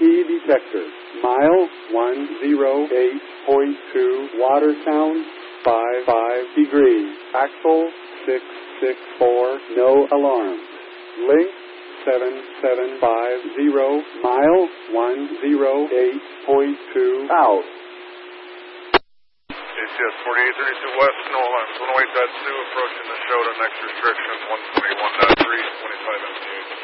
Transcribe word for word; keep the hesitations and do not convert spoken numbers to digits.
key detector. Mile one oh eight point two, water sound five five degrees. Axle six six four, no alarm. Link seven seven five zero, mile one oh eight point two, out. A C S forty-eight thirty-two West, no alarms. one oh eight point two, approaching the Shota, next restriction, one twenty-one point three, twenty-five M T H.